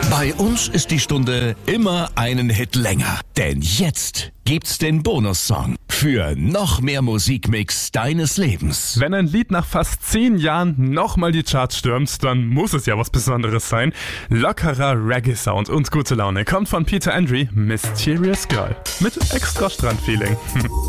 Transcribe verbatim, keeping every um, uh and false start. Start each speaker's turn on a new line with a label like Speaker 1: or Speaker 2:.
Speaker 1: Bei uns ist die Stunde immer einen Hit länger. Denn jetzt gibt's den Bonussong für noch mehr Musikmix deines Lebens.
Speaker 2: Wenn ein Lied nach fast zehn Jahren nochmal die Charts stürmt, dann muss es ja was Besonderes sein. Lockerer Reggae-Sound und gute Laune kommt von Peter Andre, Mysterious Girl. Mit extra Strandfeeling.